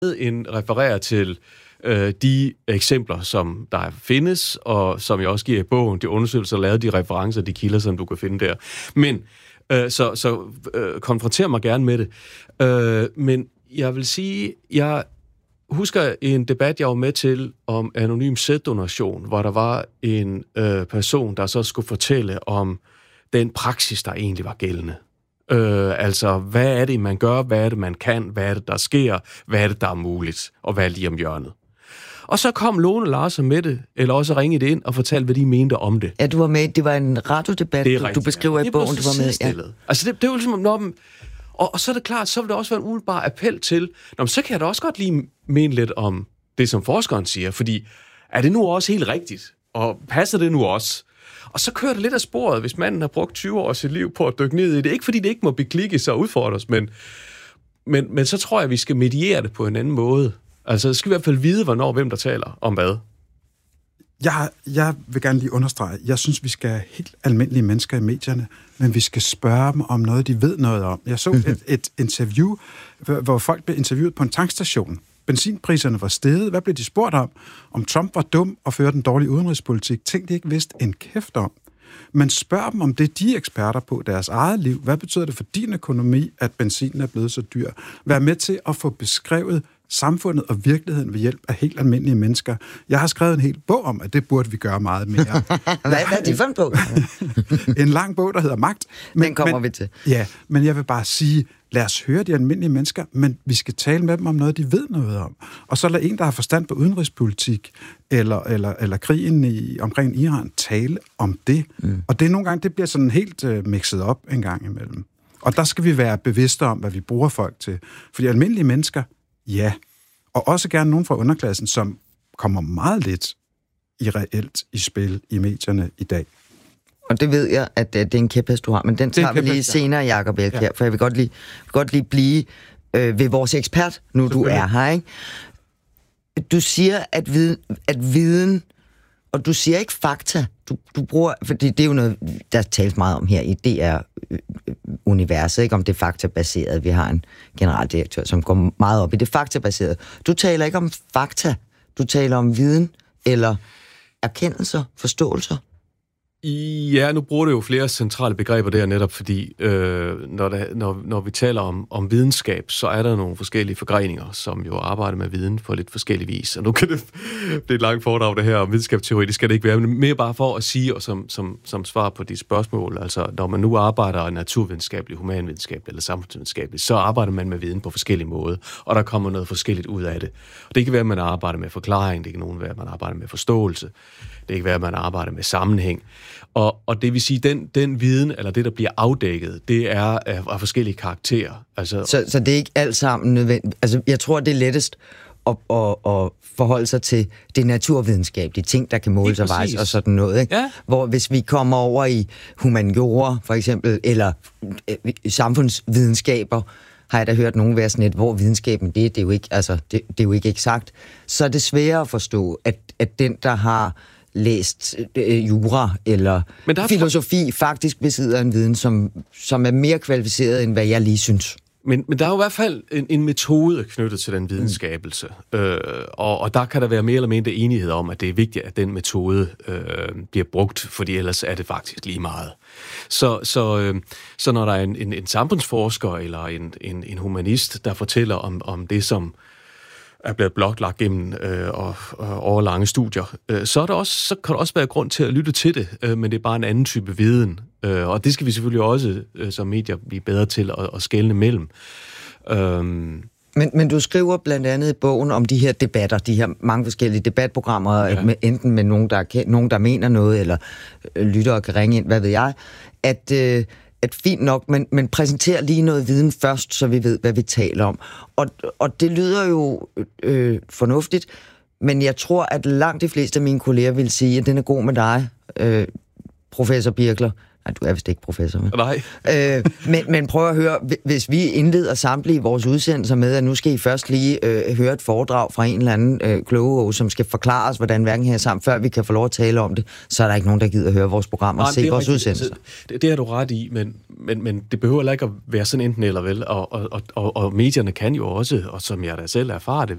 end refererer til de eksempler, som der findes, og som jeg også giver i bogen, de undersøgelser, der lavet, de referencer, de kilder, som du kan finde der. Men, så konfronter mig gerne med det. Men jeg vil sige, jeg husker en debat, jeg var med til om anonym sæddonation, hvor der var en person, der så skulle fortælle om den praksis, der egentlig var gældende. Altså, hvad er det, man gør? Hvad er det, man kan? Hvad er det, der sker? Hvad er det, der er muligt? Og hvad er lige om hjørnet? Og så kom Lone Larsen med det, eller også ringede ind og fortalte, hvad de mente om det. Ja, du var med. Det var en radiodebat, du beskriver i bogen, du var med. Ja. Altså, det var ligesom, når og så er det klart, så vil det også være en umiddelbar appel til, så kan jeg da også godt lige mene lidt om det, som forskeren siger, fordi er det nu også helt rigtigt? Og passer det nu også? Og så kører det lidt af sporet, hvis manden har brugt 20 år af sit liv på at dykke ned i det. Ikke fordi det ikke må beklikkes og udfordres, men så tror jeg, at vi skal mediere det på en anden måde. Altså, skal vi i hvert fald vide, hvornår hvem der taler om hvad. Jeg vil gerne lige understrege, jeg synes, vi skal have helt almindelige mennesker i medierne, men vi skal spørge dem om noget, de ved noget om. Jeg så et interview, hvor folk blev interviewet på en tankstation. Benzinpriserne var steget. Hvad blev de spurgt om? Om Trump var dum og førte en dårlig udenrigspolitik. Ting, de ikke vidste en kæft om. Men spørg dem om det, de er eksperter på deres eget liv. Hvad betyder det for din økonomi, at benzinen er blevet så dyr? Vær med til at få beskrevet samfundet og virkeligheden ved hjælp af helt almindelige mennesker. Jeg har skrevet en hel bog om, at det burde vi gøre meget mere. Hvad er det for en bog? En lang bog, der hedder Magt. Den kommer vi til. Ja, men jeg vil bare sige, lad os høre de almindelige mennesker, men vi skal tale med dem om noget, de ved noget om. Og så lad en, der har forstand på udenrigspolitik eller krigen omkring Iran, tale om det. Og det nogle gange, det bliver sådan helt mixet op en gang imellem. Og der skal vi være bevidste om, hvad vi bruger folk til. Fordi almindelige mennesker, ja, og også gerne nogen fra underklassen, som kommer meget lidt reelt i spil i medierne i dag. Og det ved jeg, at det er en kæphest, du har, men den tager vi lige senere, Jacob Elkjær, for jeg vil godt lige blive ved vores ekspert, nu du er her, ikke? Du siger, at viden, og du siger ikke fakta, du bruger, for det er jo noget, der tales meget om her i DR-universet, ikke? Om det faktabaseret. Vi har en generaldirektør, som går meget op i det faktabaserede. Du taler ikke om fakta, du taler om viden, eller erkendelser, forståelser. Ja, nu bruger det jo flere centrale begreber der netop, fordi når vi taler om videnskab, så er der nogle forskellige forgreninger, som jo arbejder med viden på lidt forskellig vis. Og nu kan det blive et langt foredrag det her om videnskabsteori, det skal det ikke være, men mere bare for at sige, og som svar på de spørgsmål, altså når man nu arbejder naturvidenskabeligt, humanvidenskabeligt eller samfundsvidenskabeligt, så arbejder man med viden på forskellige måder, og der kommer noget forskelligt ud af det. Og det kan være, at man arbejder med forklaring, det kan nogen være, at man arbejder med forståelse, det kan være, at man arbejder med sammenhæng. Og det vil sige, den viden, eller det, der bliver afdækket, det er af forskellige karakterer. Altså, så det er ikke alt sammen nødvendigt. Altså, jeg tror, det er lettest at forholde sig til det naturvidenskabelige ting, der kan måles og vejes og sådan noget. Ikke? Ja. Hvor hvis vi kommer over i humaniora, for eksempel, eller samfundsvidenskaber, har jeg da hørt nogen være sådan et, hvor videnskaben det er jo ikke, altså, det er jo ikke eksakt, så er det sværere at forstå, at den, der har læst jura eller filosofi, faktisk besidder en viden, som er mere kvalificeret, end hvad jeg lige synes. Men der er jo i hvert fald en metode knyttet til den videnskabelse, og der kan der være mere eller mindre enighed om, at det er vigtigt, at den metode bliver brugt, fordi ellers er det faktisk lige meget. Så når der er en samfundsforsker eller en humanist, der fortæller om det, som er blevet blotlagt gennem årelange studier, så kan der også være grund til at lytte til det, men det er bare en anden type viden. Og det skal vi selvfølgelig også som medier blive bedre til at skelne mellem. Men du skriver blandt andet i bogen om de her debatter, de her mange forskellige debatprogrammer, med, enten med nogen, der mener noget, eller lyttere kan ringe ind, hvad ved jeg, at fint nok, men præsenter lige noget viden først, så vi ved, hvad vi taler om. Og det lyder jo fornuftigt, men jeg tror, at langt de fleste af mine kolleger vil sige, at den er god med dig, professor Birkler, Nej, du er vist ikke professor, men... Nej. Men prøv at høre, hvis vi indleder samtlige vores udsendelser med, at nu skal I først lige høre et foredrag fra en eller anden kloge, som skal forklare os, hvordan verden hænger sammen, før vi kan få lov at tale om det, så er der ikke nogen, der gider at høre vores programmer og se vores udsendelser. Altså, det er du ret i, men det behøver ikke at være sådan enten eller vel, og medierne kan jo også, og som jeg da selv erfarer det,